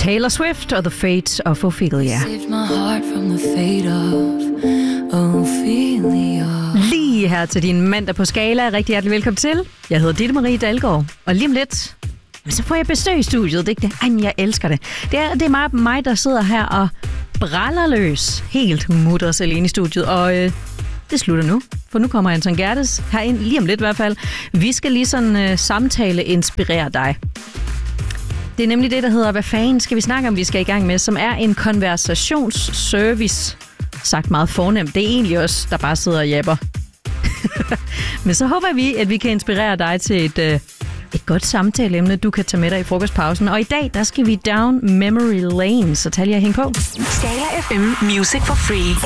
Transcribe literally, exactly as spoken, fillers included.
Taylor Swift og The Fate of Ophelia. Lige her til din mandag på Skala. Rigtig hjertelig velkommen til. Jeg hedder Ditte Marie Dalgaard, og lige om lidt, så får jeg besøg i studiet. Det er ikke det? Ej, jeg elsker det. Det er, det er meget mig, der sidder her og braller løs. Helt mutters alene i studiet, og øh, det slutter nu. For nu kommer Anton Gerdes herind, lige om lidt i hvert fald. Vi skal lige sådan øh, samtale inspirere dig. Det er nemlig det, der hedder, hvad fanden skal vi snakke om, vi skal i gang med, som er en konversationsservice. Sagt meget fornemt. Det er egentlig os, der bare sidder og japper. Men så håber vi, at vi kan inspirere dig til et, øh, et godt samtaleemne, du kan tage med dig i frokostpausen. Og i dag, der skal vi down memory lane, så tag lige at hænge på. Skala F M Music for Free.